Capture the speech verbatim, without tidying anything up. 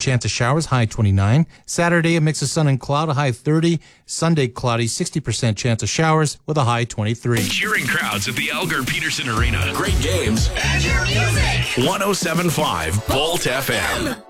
chance of showers, high twenty-nine. Saturday, a mix of sun and cloud, a high thirty. Sunday, cloudy, sixty percent chance of showers with a high twenty-three. Cheering crowds at the Elgar Peterson Arena. Great games. And your music. one oh seven point five Bolt F M.